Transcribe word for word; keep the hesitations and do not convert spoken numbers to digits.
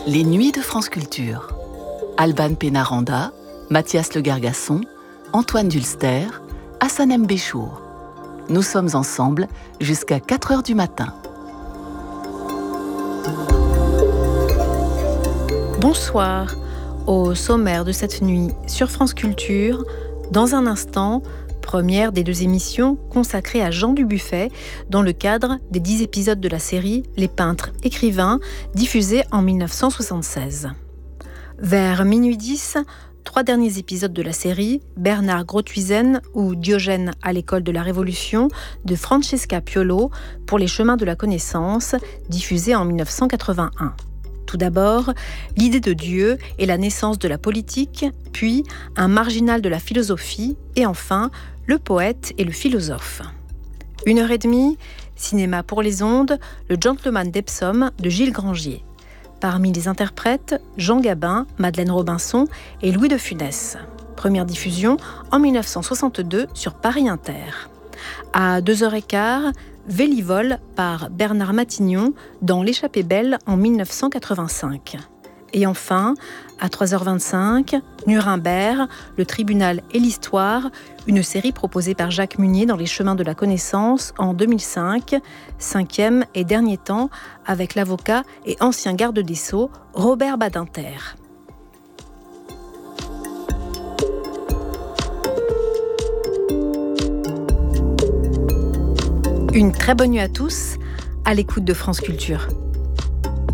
Les Nuits de France Culture. Alban Pénaranda, Mathias Le Gargasson, Antoine Dulster, Hassan M. Béchour. Nous sommes ensemble jusqu'à quatre heures du matin. Bonsoir. Au sommaire de cette nuit sur France Culture, dans un instant, première des deux émissions consacrées à Jean Dubuffet dans le cadre des dix épisodes de la série Les peintres écrivains diffusée en dix-neuf cent soixante-seize. Vers minuit dix, trois derniers épisodes de la série, Bernard Grothuizen ou Diogène à l'école de la Révolution de Francesca Piolo pour les chemins de la connaissance, diffusée en dix-neuf cent quatre-vingt-un. Tout d'abord, l'idée de Dieu et la naissance de la politique, puis un marginal de la philosophie et enfin le poète et le philosophe. Une heure et demie, cinéma pour les ondes, le gentleman d'Epsom de Gilles Grangier. Parmi les interprètes, Jean Gabin, Madeleine Robinson et Louis de Funès. Première diffusion en dix-neuf cent soixante-deux sur Paris Inter. À deux heures quinze, Vélivol par Bernard Matignon dans L'Échappée belle en dix-neuf cent quatre-vingt-cinq. Et enfin, à trois heures vingt-cinq, Nuremberg, le tribunal et l'histoire, une série proposée par Jacques Munier dans Les chemins de la connaissance en deux mille cinq, cinquième et dernier temps avec l'avocat et ancien garde des Sceaux Robert Badinter. Une très bonne nuit à tous, à l'écoute de France Culture.